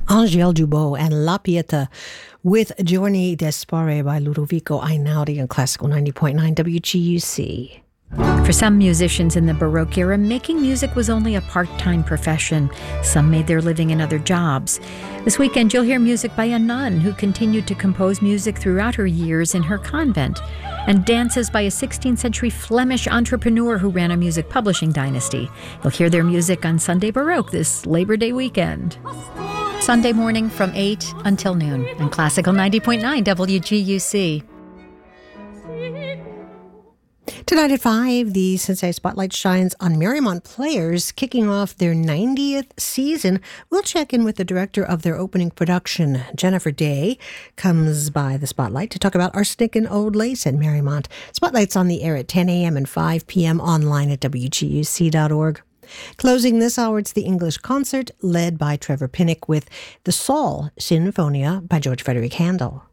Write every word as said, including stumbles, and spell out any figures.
Angèle Dubot and La Pieta with Giorni d'Espore by Ludovico Einaudi on Classical ninety point nine W G U C. For some musicians in the Baroque era, making music was only a part-time profession. Some made their living in other jobs. This weekend, you'll hear music by a nun who continued to compose music throughout her years in her convent, and dances by a sixteenth century Flemish entrepreneur who ran a music publishing dynasty. You'll hear their music on Sunday Baroque this Labor Day weekend. Sunday morning from eight until noon on Classical ninety point nine W G U C. Tonight at five, the Sensei Spotlight shines on Marymount Players kicking off their ninetieth season. We'll check in with the director of their opening production. Jennifer Day comes by the Spotlight to talk about Arsenic and Old Lace at Marymount. Spotlight's on the air at ten a.m. and five p.m. online at W G U C dot org. Closing this hour, it's the English concert led by Trevor Pinnock with the Saul Sinfonia by George Frederick Handel.